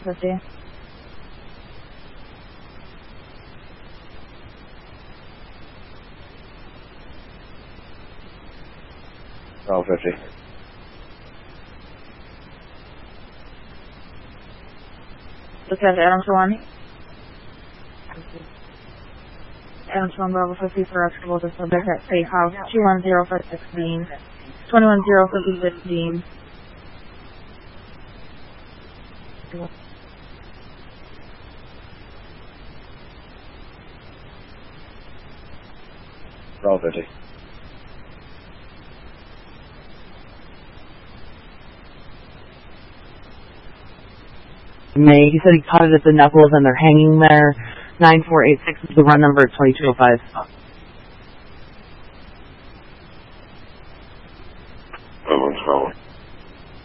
50. Bravo 50. Look at Adams 1. Adams 1, Bravo 50 for escort the subject at Safe House 21056 21056 Dean. Bravo 50. May, he said he caught it at the knuckles and they're hanging there. 9486 is the run number, 2205.